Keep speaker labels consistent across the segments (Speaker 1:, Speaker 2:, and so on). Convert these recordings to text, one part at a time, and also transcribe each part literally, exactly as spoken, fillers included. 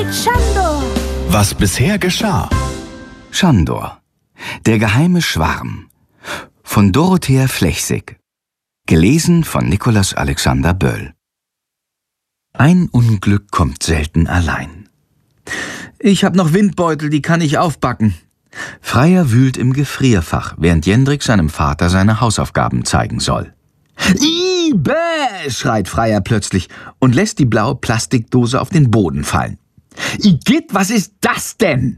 Speaker 1: mit Schandor.
Speaker 2: Was bisher geschah.
Speaker 3: Schandor, der geheime Schwarm von Dorothea Flechsig. Gelesen von Nikolaus Alexander Böll. Ein Unglück kommt selten allein.
Speaker 4: Ich hab noch Windbeutel, die kann ich aufbacken.
Speaker 3: Freier wühlt im Gefrierfach, während Jendrik seinem Vater seine Hausaufgaben zeigen soll.
Speaker 4: Ih, bäh, schreit Freier plötzlich und lässt die blaue Plastikdose auf den Boden fallen. Igitt, was ist das denn?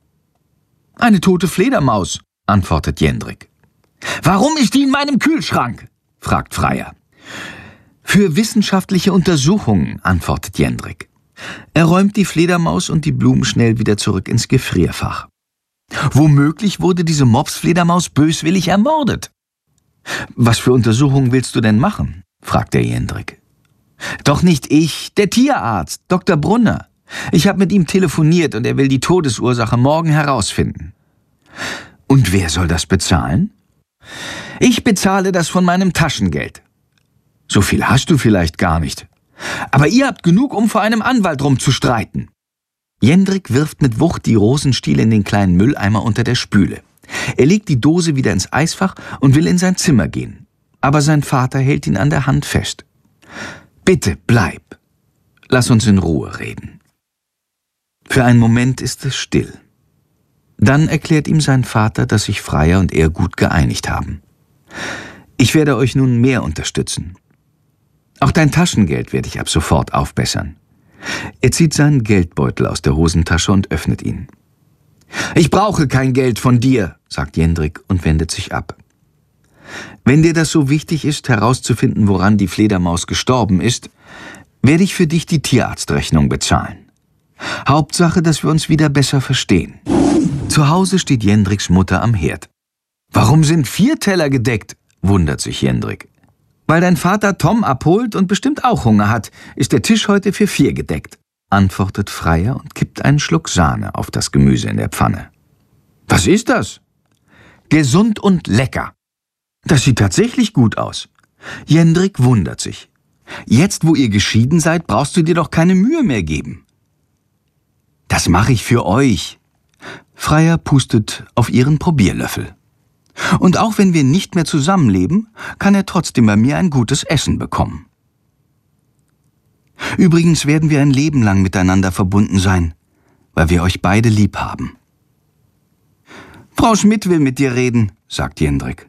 Speaker 4: Eine tote Fledermaus, antwortet Jendrik. Warum ist die in meinem Kühlschrank? Fragt Freier. Für wissenschaftliche Untersuchungen, antwortet Jendrik. Er räumt die Fledermaus und die Blumen schnell wieder zurück ins Gefrierfach. Womöglich wurde diese Mopsfledermaus böswillig ermordet. Was für Untersuchungen willst du denn machen? Fragt der Jendrik. Doch nicht ich, der Tierarzt, Doktor Brunner. Ich habe mit ihm telefoniert und er will die Todesursache morgen herausfinden. Und wer soll das bezahlen? Ich bezahle das von meinem Taschengeld. So viel hast du vielleicht gar nicht. Aber ihr habt genug, um vor einem Anwalt rumzustreiten. Jendrik wirft mit Wucht die Rosenstiele in den kleinen Mülleimer unter der Spüle. Er legt die Dose wieder ins Eisfach und will in sein Zimmer gehen. Aber sein Vater hält ihn an der Hand fest. Bitte, bleib. Lass uns in Ruhe reden. Für einen Moment ist es still. Dann erklärt ihm sein Vater, dass sich Freier und er gut geeinigt haben. Ich werde euch nun mehr unterstützen. Auch dein Taschengeld werde ich ab sofort aufbessern. Er zieht seinen Geldbeutel aus der Hosentasche und öffnet ihn. Ich brauche kein Geld von dir, sagt Jendrik und wendet sich ab. Wenn dir das so wichtig ist, herauszufinden, woran die Fledermaus gestorben ist, werde ich für dich die Tierarztrechnung bezahlen. Hauptsache, dass wir uns wieder besser verstehen. Zu Hause steht Jendriks Mutter am Herd. Warum sind vier Teller gedeckt? Wundert sich Jendrik. Weil dein Vater Tom abholt und bestimmt auch Hunger hat, ist der Tisch heute für vier gedeckt, antwortet Freier und kippt einen Schluck Sahne auf das Gemüse in der Pfanne. Was ist das? Gesund und lecker. Das sieht tatsächlich gut aus. Jendrik wundert sich. Jetzt, wo ihr geschieden seid, brauchst du dir doch keine Mühe mehr geben. Das mache ich für euch. Freier pustet auf ihren Probierlöffel. Und auch wenn wir nicht mehr zusammenleben, kann er trotzdem bei mir ein gutes Essen bekommen. Übrigens werden wir ein Leben lang miteinander verbunden sein, weil wir euch beide lieb haben. Frau Schmidt will mit dir reden, sagt Jendrik.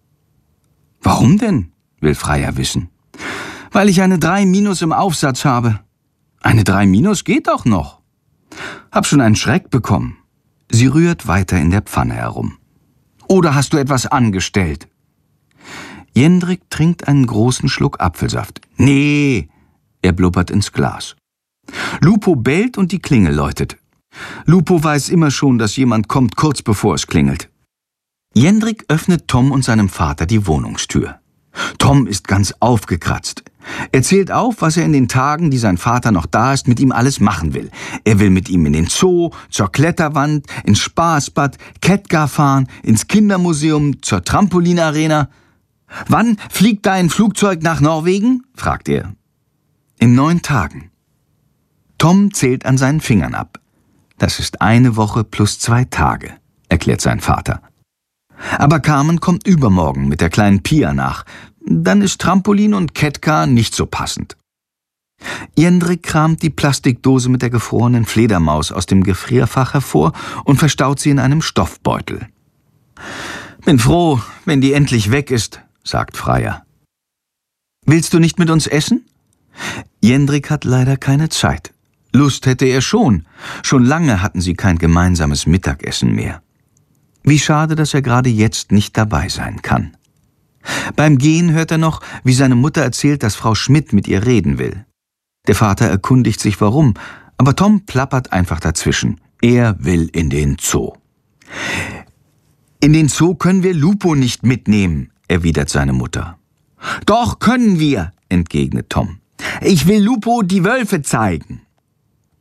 Speaker 4: Warum denn? Will Freier wissen. Weil ich eine drei minus im Aufsatz habe. Eine drei minus geht doch noch. Hab schon einen Schreck bekommen. Sie rührt weiter in der Pfanne herum. Oder hast du etwas angestellt? Jendrik trinkt einen großen Schluck Apfelsaft. Nee, er blubbert ins Glas. Lupo bellt und die Klingel läutet. Lupo weiß immer schon, dass jemand kommt, kurz bevor es klingelt. Jendrik öffnet Tom und seinem Vater die Wohnungstür. Tom ist ganz aufgekratzt. Er zählt auf, was er in den Tagen, die sein Vater noch da ist, mit ihm alles machen will. Er will mit ihm in den Zoo, zur Kletterwand, ins Spaßbad, Kettgar fahren, ins Kindermuseum, zur Trampolinarena. Wann fliegt dein Flugzeug nach Norwegen? Fragt er. In neun Tagen. Tom zählt an seinen Fingern ab. Das ist eine Woche plus zwei Tage, erklärt sein Vater. Aber Carmen kommt übermorgen mit der kleinen Pia nach. Dann ist Trampolin und Kettcar nicht so passend. Jendrik kramt die Plastikdose mit der gefrorenen Fledermaus aus dem Gefrierfach hervor und verstaut sie in einem Stoffbeutel. Bin froh, wenn die endlich weg ist, sagt Freier. Willst du nicht mit uns essen? Jendrik hat leider keine Zeit. Lust hätte er schon. Schon lange hatten sie kein gemeinsames Mittagessen mehr. Wie schade, dass er gerade jetzt nicht dabei sein kann. Beim Gehen hört er noch, wie seine Mutter erzählt, dass Frau Schmidt mit ihr reden will. Der Vater erkundigt sich warum, aber Tom plappert einfach dazwischen. Er will in den Zoo. In den Zoo können wir Lupo nicht mitnehmen, erwidert seine Mutter. Doch können wir, entgegnet Tom. Ich will Lupo die Wölfe zeigen.